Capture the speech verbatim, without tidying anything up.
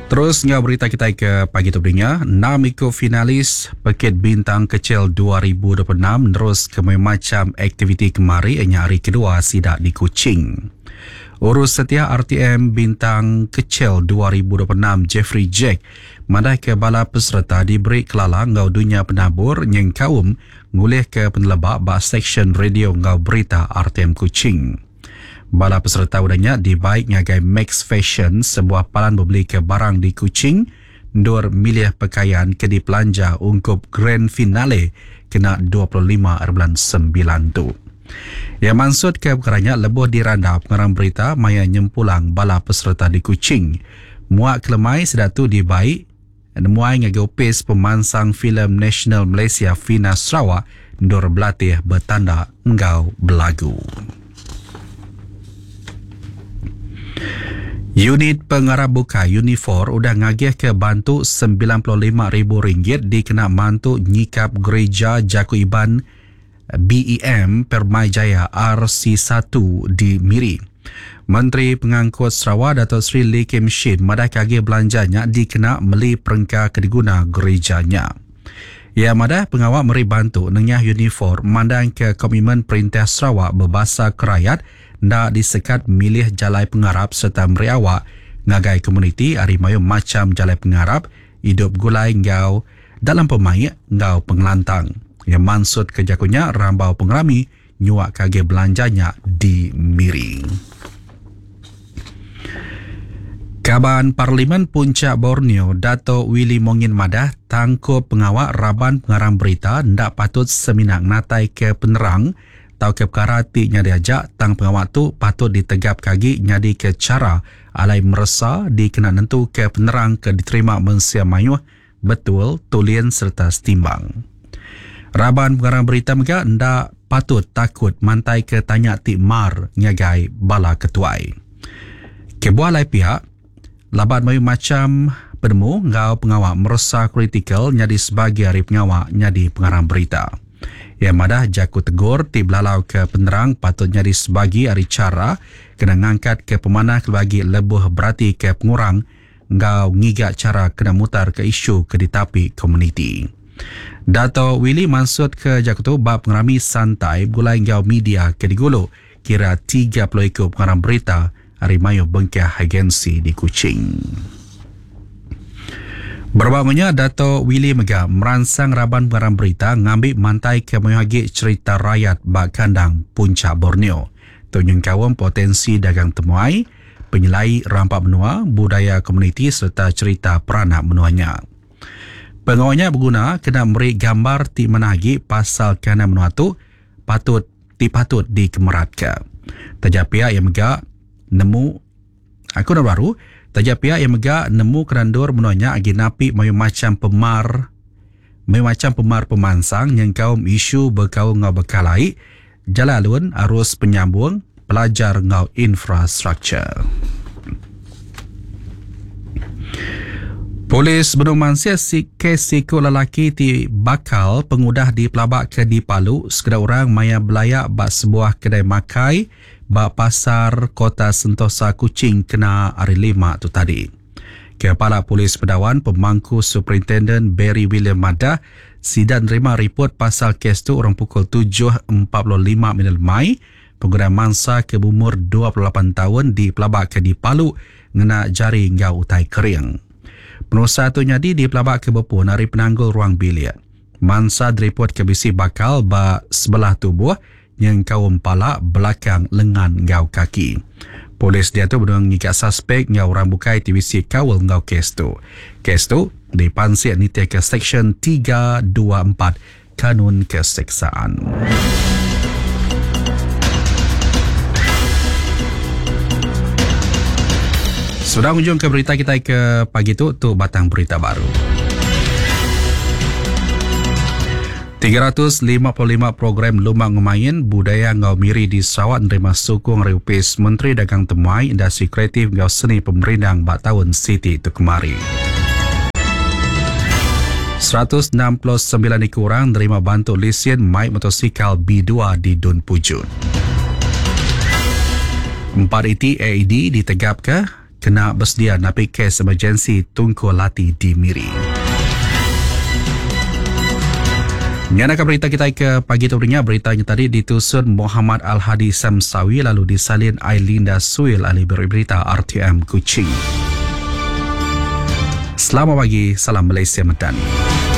Terus ngau berita kita ke pagi tu berinya, enam ikut finalis Paket Bintang Kecil dua ribu dua puluh enam terus ke macam aktiviti kemari hanya hari kedua sidak di Kuching. Urus setia R T M Bintang Kecil dua ribu dua puluh enam Jeffrey Jack mandai ke bala peserta diberi kelala ngau dunia penabur yang kaum ngulih ke penelebak bak seksyen radio ngau berita R T M Kuching. Bala peserta udahnya dibaik ngagai Max Fashion, sebuah palan membeli ke barang di Kuching, ndur milih pakaian ke di pelanja ungkup grand finale kena dua puluh lima bulan sembilan tu. Yang maksud ke perkaranya lebuh diranda pengarang berita maya nyempulang bala peserta di Kuching. Muak kelemai sedatu dibaik, muai ngagai opis pemansang filem National Malaysia Fina Sarawak, ndur belatih bertanda engau belagu. Unit pengarah buka Unifor udah ngagih ke bantu sembilan puluh lima ribu ringgit dikena mantu nyikap gereja Jaku Iban B E M Permai Jaya R C satu di Miri. Menteri Pengangkut Sarawak Datuk Seri Lee Kim Shin madah kagih belanjanya dikena meli perengka kediguna gerejanya. Ya madah pengawal meri bantu nengah Unifor mandang ke komitmen Perintah Sarawak berbahasa kerayat ndak disekat milih jalai pengarap serta meri awak ngagai komuniti arimayu macam jalai pengarap hidup gulai ngau dalam pemaik ngau pengelantang. Yang maksud kejakunya rambau pengerami nyuak kage belanjanya di Miri. Kaban Parlimen Puncak Borneo Dato' Willy Mongin Madah tangkup pengawak raban pengarang berita ndak patut seminak natai ke penerang tau ke perkara ti nyadi ajak tang pengawak tu patut ditegap kagi nyadi ke cara alai meresa dikena nentu ke penerang ke diterima mensia mayuh betul tulian serta setimbang. Raban pengarang berita mega ndak patut takut mantai ke tanya ti mar nyagai bala ketuai. Kebuah lai pihak labat mayu macam penemu ngau pengawak meresa kritikal nyadi sebagai hari pengawak nyadi pengarang berita. Yang madah jaku tegur ti belalau ke penerang patutnya di sebagi hari cara kena ngangkat ke pemanah bagi lebuh berarti ke pengurang ngau ngigak cara kena mutar ke isu ke ditapi komuniti. Dato' Willy maksud ke jaku tu bab pengerami santai gulai ngau media ke digulu kira tiga puluh ikut pengarang berita hari mayu bengkah agensi di Kuching. Berbamanya Dato' Willy Mega meransang raban pengarang berita ngambil mantai ke menghagi cerita rakyat bak kandang Puncak Borneo. Tunjung kawam potensi dagang temuai, penyelai rampak menua, budaya komuniti serta cerita peranak menuanya. Pengawalnya berguna kena beri gambar ti menagi pasal kena menua tu patut ti patut dikemeratkan. Tajak pihak yang Mega nemu aku nak baru Tajak pihak yang megak nemu kerandur menuanya agi napi mayu macam pemar mayu macam pemar pemansang yang kaum isu berkau ngau bekalai jalalun arus penyambung pelajar ngau infrastruktur. Polis Benung Mansia si kes siku lelaki ti bakal pengudah di pelabak ke di Palu sekedar orang maya belayak bak sebuah kedai makai bak pasar kota Sentosa Kuching kena hari lima tu tadi. Kepala Polis Pedawan Pemangku Superintendent Barry William Madah sidan terima report pasal kes tu orang pukul tujuh empat puluh lima minit Mai pengguna mangsa ke umur dua puluh lapan tahun di pelabak ke di Palu ngena jari ngau utai kering. Penusa tu nyadi di pelabak ke Bepun hari penanggul ruang bilik. Mangsa direport ke bisi bakal ba sebelah tubuh yang kaum pala belakang lengan ngau kaki. Polis dia tu berdua ngikat suspek ngau orang bukai T V C kawal ngau kes tu. Kes tu dipansir nitia ke Seksyen tiga dua empat Kanun Keseksaan. Sudah ujung ke berita kita ke pagi tu, tu batang berita baru. tiga ratus lima puluh lima program lumak ngemain budaya ngau Miri di Sarawak menerima sokong reupis Menteri Dagang Temuai Industri Kreatif ngau Seni Pemerindang bak tahun Siti itu kemari. seratus enam puluh sembilan orang menerima bantu lesen maik motosikal B dua di Dun Pujut. Empat I T A E D ditegap ke kena bersedia napi kes emergensi Tunku Lati di Miri. Nyanakan berita kita ke pagi tadinya. Beritanya tadi ditusun Muhammad Al-Hadi Samsawi lalu disalin Ailinda Suil ahli berita R T M Kuching. Selamat pagi, salam Malaysia Madani.